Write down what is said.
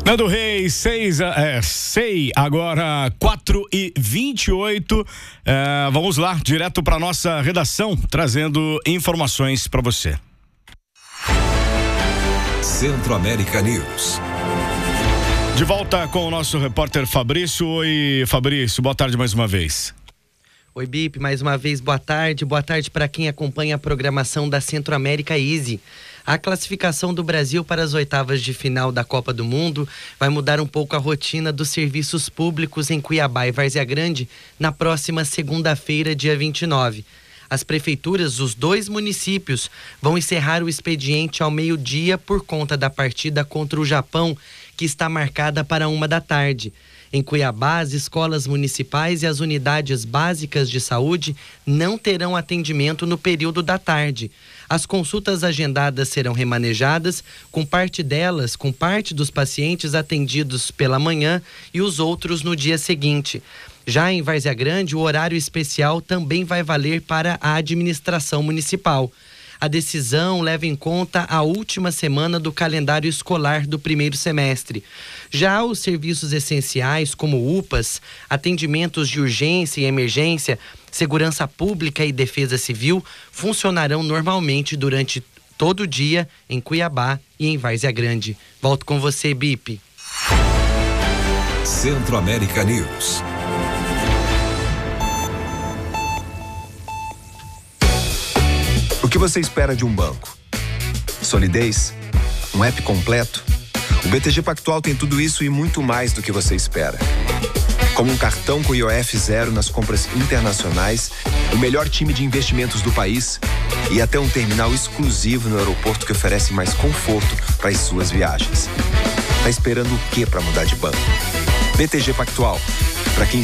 Nando Reis, sei, agora 4h28. Vamos lá, direto para nossa redação, trazendo informações para você. Centro-América News. De volta com o nosso repórter Fabrício. Oi, Fabrício, boa tarde mais uma vez. Oi, Bip, mais uma vez, boa tarde. Boa tarde para quem acompanha a programação da Centro-América Easy. A classificação do Brasil para as oitavas de final da Copa do Mundo vai mudar um pouco a rotina dos serviços públicos em Cuiabá e Várzea Grande na próxima segunda-feira, dia 29. As prefeituras dos dois municípios vão encerrar o expediente ao meio-dia por conta da partida contra o Japão, que está marcada para 13h. Em Cuiabá, as escolas municipais e as unidades básicas de saúde não terão atendimento no período da tarde. As consultas agendadas serão remanejadas, com parte dos pacientes atendidos pela manhã e os outros no dia seguinte. Já em Várzea Grande, o horário especial também vai valer para a administração municipal. A decisão leva em conta a última semana do calendário escolar do primeiro semestre. Já os serviços essenciais, como UPAs, atendimentos de urgência e emergência, segurança pública e defesa civil, funcionarão normalmente durante todo o dia em Cuiabá e em Várzea Grande. Volto com você, Bip. Centro-América News. O que você espera de um banco? Solidez? Um app completo? O BTG Pactual tem tudo isso e muito mais do que você espera. Como um cartão com IOF zero nas compras internacionais, o melhor time de investimentos do país e até um terminal exclusivo no aeroporto que oferece mais conforto para as suas viagens. Tá esperando o quê para mudar de banco? BTG Pactual, para quem